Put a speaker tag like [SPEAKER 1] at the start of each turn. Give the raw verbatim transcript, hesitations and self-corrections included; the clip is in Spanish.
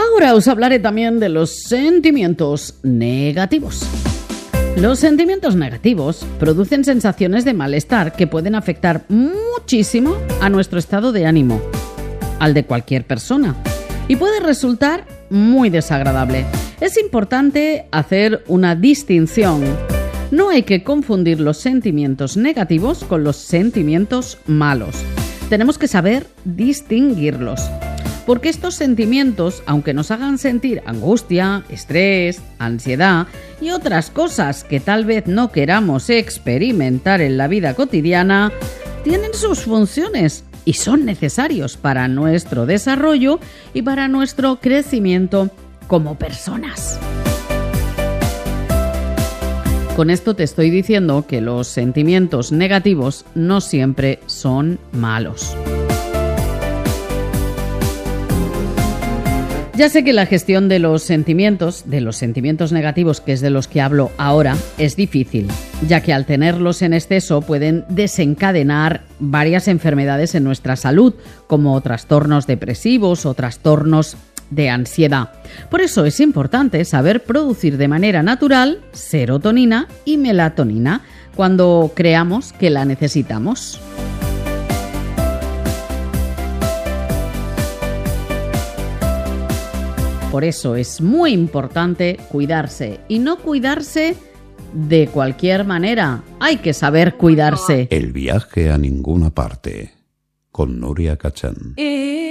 [SPEAKER 1] Ahora os hablaré también de los sentimientos negativos. Los sentimientos negativos producen sensaciones de malestar que pueden afectar muchísimo a nuestro estado de ánimo, al de cualquier persona, y puede resultar muy desagradable. Es importante hacer una distinción. No hay que confundir los sentimientos negativos con los sentimientos malos. Tenemos que saber distinguirlos. Porque estos sentimientos, aunque nos hagan sentir angustia, estrés, ansiedad y otras cosas que tal vez no queramos experimentar en la vida cotidiana, tienen sus funciones y son necesarios para nuestro desarrollo y para nuestro crecimiento como personas. Con esto te estoy diciendo que los sentimientos negativos no siempre son malos. Ya sé que la gestión de los sentimientos, de los sentimientos negativos, que es de los que hablo ahora, es difícil, ya que al tenerlos en exceso pueden desencadenar varias enfermedades en nuestra salud, como trastornos depresivos o trastornos de ansiedad. Por eso es importante saber producir de manera natural serotonina y melatonina cuando creamos que la necesitamos. Por eso es muy importante cuidarse y no cuidarse de cualquier manera. Hay que saber cuidarse.
[SPEAKER 2] El viaje a ninguna parte con Nuria Cachán.